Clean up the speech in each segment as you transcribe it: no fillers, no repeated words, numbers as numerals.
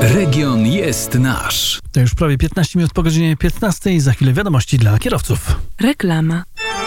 Region jest nasz. To już prawie 15 minut po godzinie 15. Za chwilę wiadomości dla kierowców. Reklama.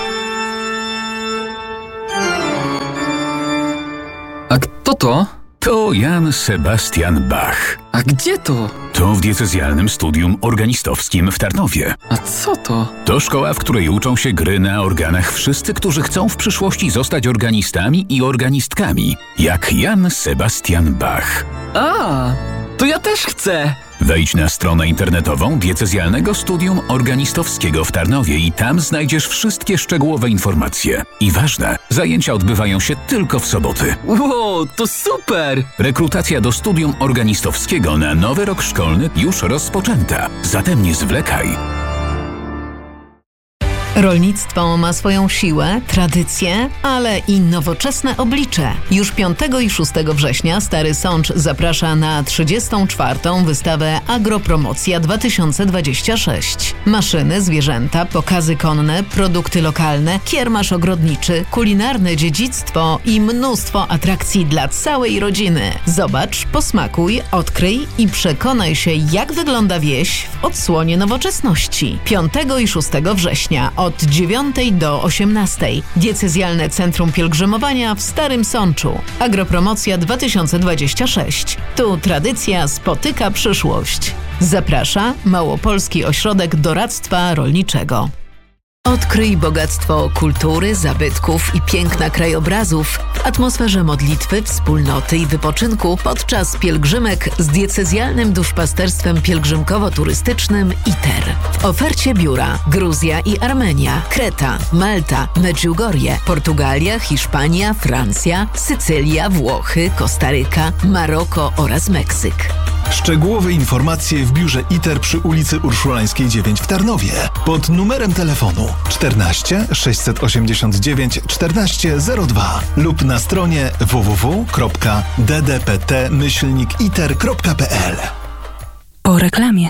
A kto to? To Jan Sebastian Bach. A gdzie to? To w diecezjalnym studium organistowskim w Tarnowie. A co to? To szkoła, w której uczą się gry na organach wszyscy, którzy chcą w przyszłości zostać organistami i organistkami. Jak Jan Sebastian Bach. A, to ja też chcę! Wejdź na stronę internetową Diecezjalnego Studium Organistowskiego w Tarnowie i tam znajdziesz wszystkie szczegółowe informacje. I ważne, zajęcia odbywają się tylko w soboty. Wow, to super! Rekrutacja do Studium Organistowskiego na nowy rok szkolny już rozpoczęta. Zatem nie zwlekaj. Rolnictwo ma swoją siłę, tradycję, ale i nowoczesne oblicze. Już 5 i 6 września Stary Sącz zaprasza na 34. wystawę Agropromocja 2026. Maszyny, zwierzęta, pokazy konne, produkty lokalne, kiermasz ogrodniczy, kulinarne dziedzictwo i mnóstwo atrakcji dla całej rodziny. Zobacz, posmakuj, odkryj i przekonaj się, jak wygląda wieś w odsłonie nowoczesności. 5 i 6 września od 9 do 18. Diecezjalne Centrum Pielgrzymowania w Starym Sączu. Agropromocja 2026. Tu tradycja spotyka przyszłość. Zaprasza Małopolski Ośrodek Doradztwa Rolniczego. Odkryj bogactwo kultury, zabytków i piękna krajobrazów w atmosferze modlitwy, wspólnoty i wypoczynku podczas pielgrzymek z diecezjalnym duszpasterstwem pielgrzymkowo-turystycznym ITER. W ofercie biura Gruzja i Armenia, Kreta, Malta, Medjugorje, Portugalia, Hiszpania, Francja, Sycylia, Włochy, Kostaryka, Maroko oraz Meksyk. Szczegółowe informacje w biurze ITER przy ulicy Urszulańskiej 9 w Tarnowie pod numerem telefonu 14 689 1402 lub na stronie www.ddpt-iter.pl. Po reklamie.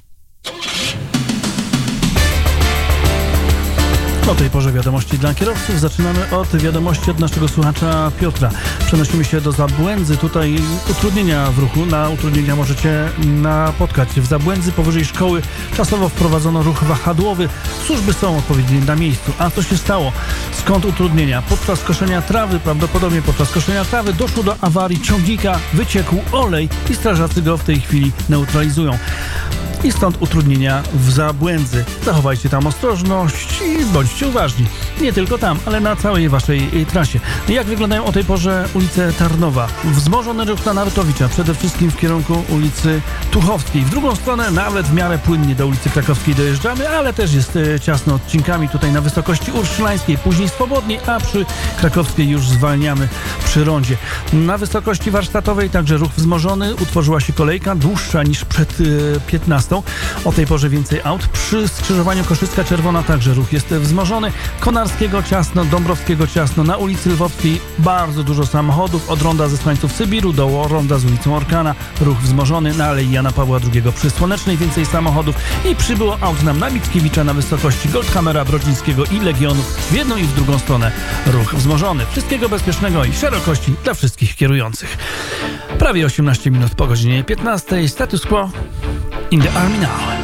O tej porze wiadomości dla kierowców. Zaczynamy od wiadomości od naszego słuchacza Piotra. Przenosimy się do Zabłędzy. Tutaj utrudnienia w ruchu. Na utrudnienia możecie napotkać. W Zabłędzy powyżej szkoły czasowo wprowadzono ruch wahadłowy. Służby są odpowiednie na miejscu. A co się stało? Skąd utrudnienia? Prawdopodobnie podczas koszenia trawy doszło do awarii ciągnika, wyciekł olej i strażacy go w tej chwili neutralizują. I stąd utrudnienia w Zabłędzy. Zachowajcie tam ostrożność i bądźcie uważni. Nie tylko tam, ale na całej waszej trasie. Jak wyglądają o tej porze ulice Tarnowa? Wzmożony ruch na Narutowicza, przede wszystkim w kierunku ulicy Tuchowskiej. W drugą stronę nawet w miarę płynnie do ulicy Krakowskiej dojeżdżamy, ale też jest ciasno odcinkami tutaj na wysokości Urszulańskiej, później swobodniej, a przy Krakowskiej już zwalniamy przy rondzie. Na wysokości warsztatowej także ruch wzmożony. Utworzyła się kolejka dłuższa niż przed 15. O tej porze więcej aut. Przy skrzyżowaniu Koszycka Czerwona także ruch jest wzmożony. Konarskiego ciasno, Dąbrowskiego ciasno. Na ulicy Lwowskiej bardzo dużo samochodów. Od ronda ze Słańców Sybiru do ronda z ulicą Orkana. Ruch wzmożony. Na Alei Jana Pawła II przy Słonecznej więcej samochodów. I przybyło aut nam na Mickiewicza na wysokości Goldhammera, Brodzińskiego i Legionów. W jedną i w drugą stronę ruch wzmożony. Wszystkiego bezpiecznego i szerokości dla wszystkich kierujących. Prawie 18 minut po godzinie 15. Status quo in the Army now.